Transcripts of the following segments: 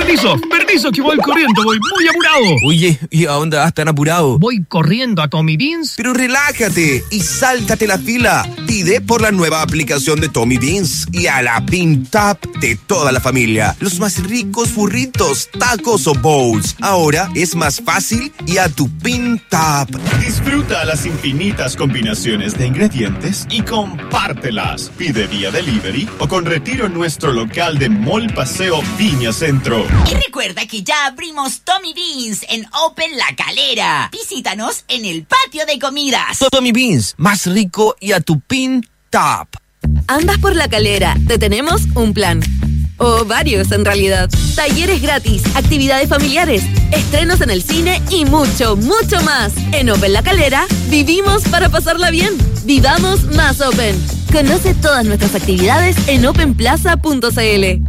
Permiso, que voy corriendo, voy muy apurado. Oye, ¿y a dónde vas tan apurado? Voy corriendo a Tommy Beans. Pero relájate y sáltate la fila. Pide por la nueva aplicación de Tommy Beans y a la Pin Tap de toda la familia. Los más ricos burritos, tacos o bowls. Ahora es más fácil y a tu Pin Tap. Disfruta las infinitas combinaciones de ingredientes y compártelas. Pide vía delivery o con retiro en nuestro local de Mall Paseo Viña Centro. Y recuerda que ya abrimos Tommy Beans en Open La Calera. Visítanos en el patio de comidas. Tommy Beans, más rico y a tu Pin Tap. Andas por La Calera, te tenemos un plan. O varios en realidad. Talleres gratis, actividades familiares, estrenos en el cine y mucho, mucho más. En Open La Calera, vivimos para pasarla bien. Vivamos más Open. Conoce todas nuestras actividades en openplaza.cl.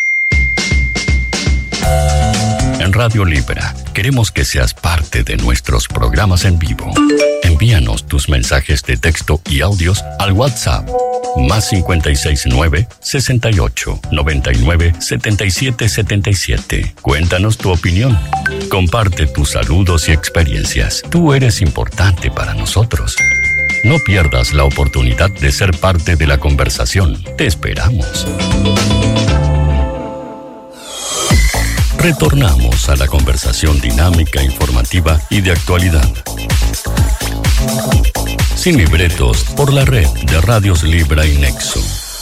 En Radio Libra, queremos que seas parte de nuestros programas en vivo. Envíanos tus mensajes de texto y audios al WhatsApp +569 68 99 77 77. Cuéntanos tu opinión. Comparte tus saludos y experiencias. Tú eres importante para nosotros. No pierdas la oportunidad de ser parte de la conversación. Te esperamos. Retornamos a la conversación dinámica, informativa y de actualidad. Sin libretos, por la red de Radios Libra y Nexo.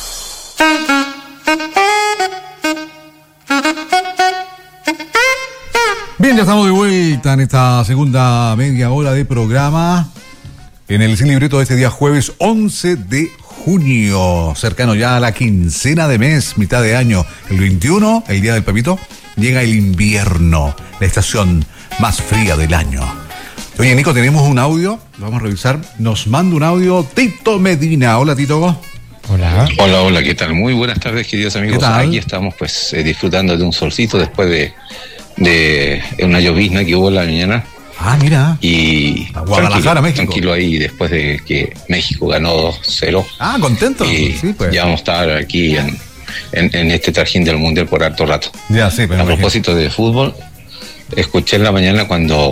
Bien, ya estamos de vuelta en esta segunda media hora de programa. En el Sin Libreto de este día jueves 11 de junio. Cercano ya a la quincena de mes, mitad de año. El 21, el día del Pepito. Llega el invierno, la estación más fría del año. Oye, Nico, tenemos un audio, lo vamos a revisar. Nos manda un audio Tito Medina. Hola, Tito. Hola. Hola, ¿qué tal? Muy buenas tardes, queridos amigos. Aquí estamos pues disfrutando de un solcito después de una llovizna que hubo en la mañana. Ah, mira. Y a Guadalajara, México. Tranquilo ahí después de que México ganó 2-0. Ah, contento. Sí, pues. Ya vamos a estar aquí en este trajín del Mundial por harto rato. Ya, sí, pero a propósito de fútbol, escuché en la mañana cuando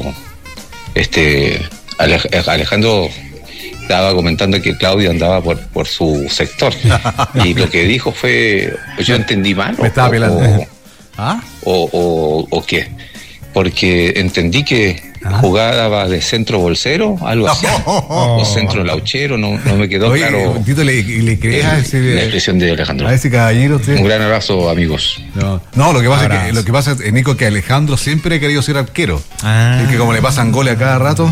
Alejandro estaba comentando que Claudio andaba por su sector y lo que dijo fue, yo entendí mal me estaba pelando. ¿O qué? Porque entendí que jugaba de centro bolsero, algo así, o centro lauchero, no me quedó claro. Tito, ¿le crees a ese, la expresión de Alejandro? A ese caballero, usted. Un gran abrazo, amigos. No, lo que pasa es que Nico, es que Alejandro siempre ha querido ser arquero. Es que como le pasan goles a cada rato.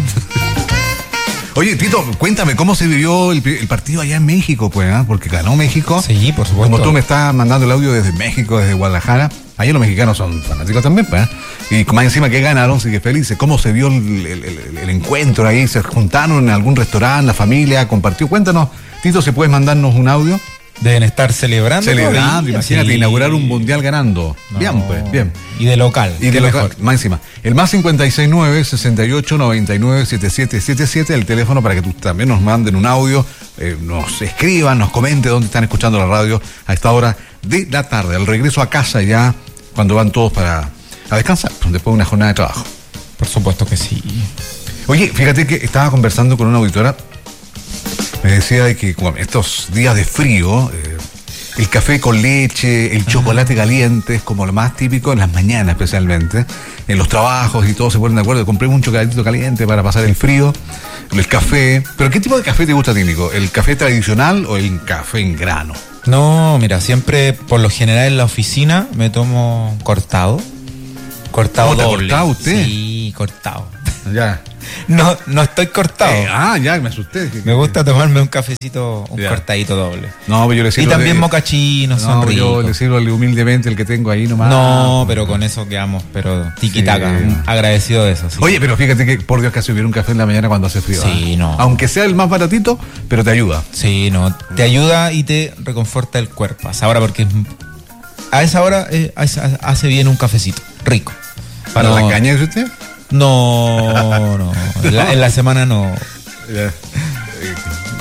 Oye, Tito, cuéntame, ¿cómo se vivió el partido allá en México, pues? Porque ganó México. Sí, por supuesto. Como tú me estás mandando el audio desde México, desde Guadalajara. Allá los mexicanos son fanáticos también, pues. Y más encima que ganaron, sí que felices. ¿Cómo se vio el encuentro ahí? ¿Se juntaron en algún restaurante, la familia compartió? Cuéntanos, Tito, si puedes mandarnos un audio. Deben estar celebrando, imagínate, sí. Inaugurar un mundial ganando. No. Bien, pues, bien. Y de local. Y de local, más encima. El +569 68 99 7777, el teléfono para que tú también nos manden un audio, nos escriban, nos comenten dónde están escuchando la radio a esta hora de la tarde. Al regreso a casa ya, cuando van todos a descansar, después de una jornada de trabajo. Por supuesto que sí. Oye, fíjate que estaba conversando con una auditora. Me decía de que estos días de frío, el café con leche, el chocolate caliente es como lo más típico en las mañanas especialmente. En los trabajos y todos se ponen de acuerdo. Compremos un chocolatito caliente para pasar el frío. El café. ¿Pero qué tipo de café te gusta a ti, Nico? ¿El café tradicional o el café en grano? No, mira, siempre por lo general en la oficina me tomo cortado. Cortado doble. ¿Cortado usted? Sí, cortado. Ya. No estoy cortado. Ya, me asusté. Me gusta tomarme un cafecito, un cortadito doble. No, pero yo le sirvo. Y también mocachinos, son ricos. Yo le sirvo humildemente el que tengo ahí nomás. No, pero con eso quedamos, tiquitaca. Sí. Agradecido de eso. Sí. Oye, pero fíjate que por Dios que hace hubiera un café en la mañana cuando hace frío. Sí, no. Aunque sea el más baratito, pero te ayuda. Sí, no. Te ayuda y te reconforta el cuerpo. Ahora porque a esa hora hace bien un cafecito rico. ¿Para la caña, dice usted? No. En la semana no.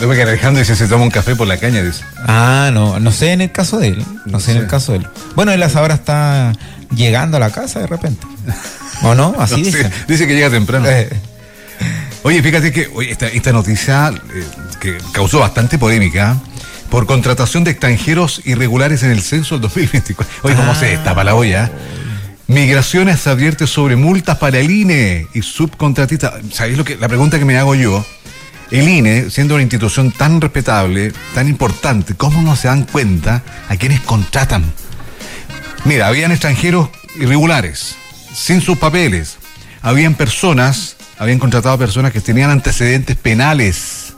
Luego que Alejandro dice se toma un café por la caña, dice. No sé en el caso de él. No sé en el caso de él. Bueno, él ahora está llegando a la casa de repente. ¿O no? Así no, dice. Dice que llega temprano. Oye, fíjate que esta noticia que causó bastante polémica por contratación de extranjeros irregulares en el censo del 2024. Oye, ¿cómo se destapa la olla? Migraciones advierte sobre multas para el INE y subcontratistas. ¿Sabéis la pregunta que me hago yo? El INE, siendo una institución tan respetable, tan importante, ¿cómo no se dan cuenta a quienes contratan? Mira, habían extranjeros irregulares, sin sus papeles. Habían contratado personas que tenían antecedentes penales.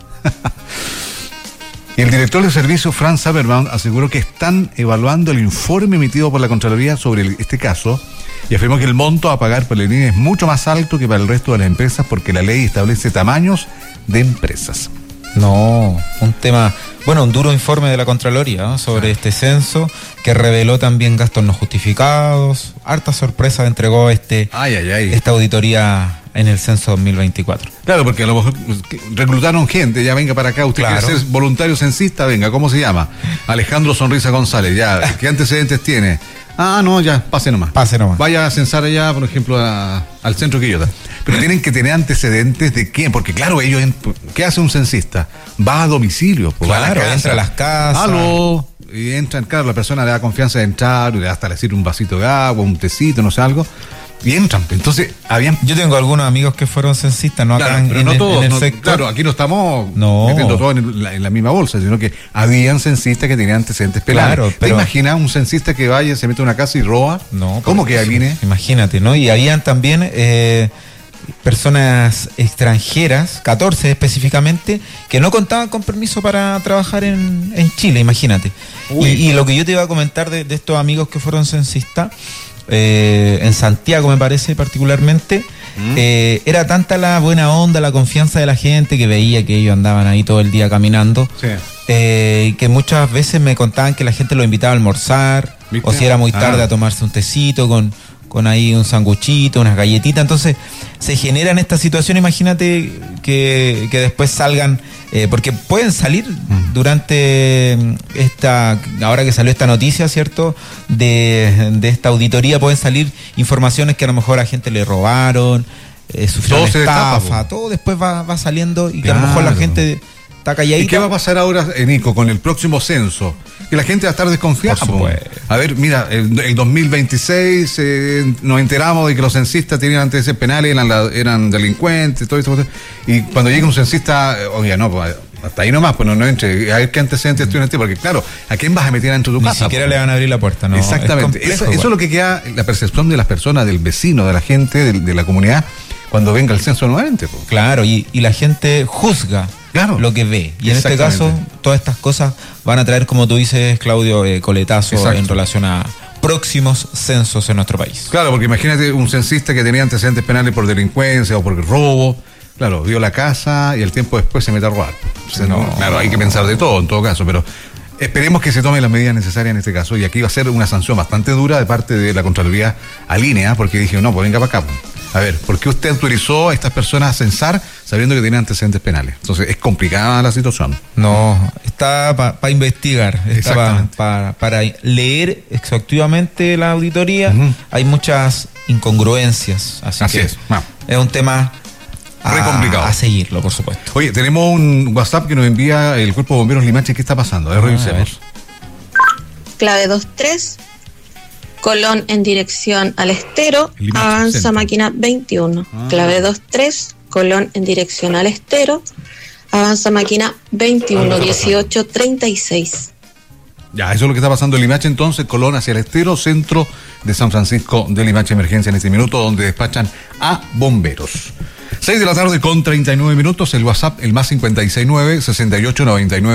Y el director del servicio, Franz Saberbaum, aseguró que están evaluando el informe emitido por la Contraloría sobre este caso y afirmó que el monto a pagar por el INE es mucho más alto que para el resto de las empresas porque la ley establece tamaños de empresas. No, un duro informe de la Contraloría, ¿no? Sobre este censo que reveló también gastos no justificados. Harta sorpresa entregó esta auditoría en el censo 2024. Claro, porque a lo mejor reclutaron gente, ya venga para acá, usted quiere ser voluntario censista, venga, ¿cómo se llama? Alejandro Sonrisa González, ya, ¿qué antecedentes tiene? No, ya, pase nomás. Vaya a censar allá, por ejemplo, al centro Quillota. Pero tienen que tener antecedentes de quién, porque claro, ¿qué hace un censista? Va a domicilio, claro, entra a las casas. Y entran, claro, la persona le da confianza de entrar, hasta le sirve un vasito de agua, un tecito, no sé, algo. Y entran. Entonces, yo tengo algunos amigos que fueron censistas, no acá en el sector. Claro, aquí no estamos metiendo todo en la misma bolsa, sino que habían censistas que tenían antecedentes penales. Claro, ¿te imaginas un censista que vaya, se mete a una casa y roba? No. ¿Cómo queda el INE? Imagínate, ¿no? Y habían también personas extranjeras, 14 específicamente, que no contaban con permiso para trabajar en Chile, imagínate. Y lo que yo te iba a comentar de estos amigos que fueron censistas, en Santiago me parece particularmente, era tanta la buena onda, la confianza de la gente que veía que ellos andaban ahí todo el día caminando, que muchas veces me contaban que la gente lo invitaba a almorzar, ¿viste? O si era muy tarde a tomarse un tecito con ahí un sanguchito, unas galletitas. Entonces se generan estas situaciones. Imagínate que después salgan, porque pueden salir durante ahora que salió esta noticia, ¿cierto? De esta auditoría, pueden salir informaciones que a lo mejor a gente le robaron, sufrieron estafa, todo después va saliendo y que a lo mejor la gente está calladita. ¿Y qué va a pasar ahora, Nico, con el próximo censo? Que la gente va a estar desconfiada. A ver, mira, el 2026 nos enteramos de que los censistas tenían antecedentes penales, eran delincuentes, todo esto. Y cuando llega un censista, oye, no, pues hasta ahí nomás, pues no entre, a ver qué antecedentes tiene este, porque claro, ¿a quién vas a meter dentro de tu casa? Ni siquiera le van a abrir la puerta, ¿no? Exactamente. Eso es lo que queda, la percepción de las personas, del vecino, de la gente, de la comunidad, cuando venga el censo nuevamente. Pues. Claro, y la gente juzga. Claro, lo que ve. Y en este caso, todas estas cosas van a traer, como tú dices, Claudio, coletazo en relación a próximos censos en nuestro país. Claro, porque imagínate un censista que tenía antecedentes penales por delincuencia o por robo. Claro, vio la casa y el tiempo después se mete a robar. Entonces, claro, hay que pensar de todo en todo caso, pero esperemos que se tomen las medidas necesarias en este caso. Y aquí va a ser una sanción bastante dura de parte de la Contraloría a línea, porque dije, no, pues venga para acá. A ver, ¿por qué usted autorizó a estas personas a censar sabiendo que tienen antecedentes penales? Entonces, es complicada la situación. No, está para investigar, está para leer exhaustivamente la auditoría. Hay muchas incongruencias, así que es un tema complicado. A seguirlo, por supuesto. Oye, tenemos un WhatsApp que nos envía el Cuerpo de Bomberos Limache. ¿Qué está pasando? A ver, revisemos. Clave 23. Colón en dirección al estero, avanza máquina 21. Clave 23, Colón en dirección al estero, avanza máquina 21, 18, 36. Ya, eso es lo que está pasando en Limache entonces, Colón hacia el estero, centro de San Francisco de Limache, emergencia en este minuto, donde despachan a bomberos. 6 de la tarde con 39 minutos, el WhatsApp, el más 569 6899